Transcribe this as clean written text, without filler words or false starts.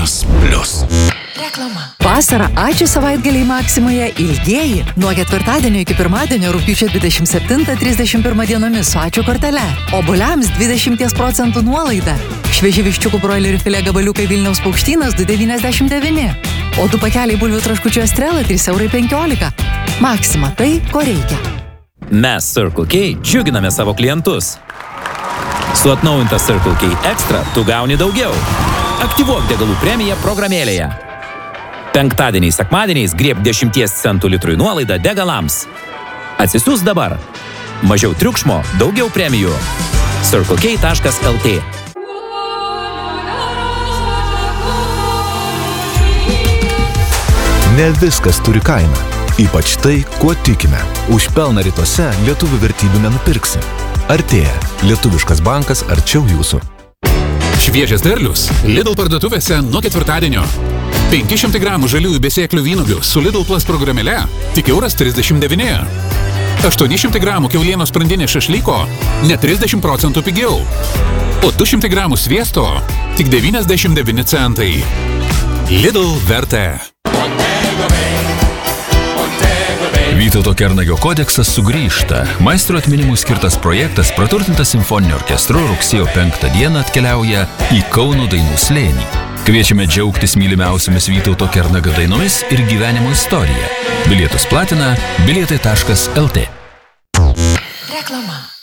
Vilnius Plus. Reklama. Vasarą ačiū savaitgaliai Maksimoje ilgieji. Nuo ketvirtadienio iki pirmadienio rugpjūčio 27-31 dienomis su ačiū kortele. Obuoliams 20% nuolaida. Švieži viščiukų broilerių filė gabaliukai Vilniaus Paukštynas 2,99. O du pakeliai bulvių traškučių Estrela 3,15 €. Maksima tai, ko reikia. Mes Circle K džiuginame savo klientus. Su atnaujinta Circle K Extra tu gauni daugiau. Aktyvuok degalų premiją programėlėje. Penktadieniais, sekmadieniais grieb 10 centų litrui nuolaidą degalams. Atsisiųs dabar. Mažiau triukšmo, daugiau premijų. circlek.lt. Ne viskas turi kainą. Ypač tai, kuo tikime. Už pelną rytuose lietuvių vertybių nenupirksi. Artėja. Lietuviškas bankas arčiau jūsų. Šviežias derlius Lidl parduotuvėse nuo ketvirtadienio. 500 gramų žaliųjų besėklių vynuogių su Lidl Plus programėle tik €39. 800 gramų kiaulienos sprandinės šašlyko net 30% pigiau. O 200 gramų sviesto tik 99 centai. Lidl vertė. Vytauto Kernagio kodeksas sugrįžta. Maestro atminimui skirtas projektas praturtintas simfoniniu orkestru rugsėjo 5 dieną atkeliauja į Kauno dainų slėnį. Kviečiame džiaugtis mylimiausiamis Vytauto Kernagio dainomis ir gyvenimo istorija. Bilietus platina bilietai.lt. Reklama.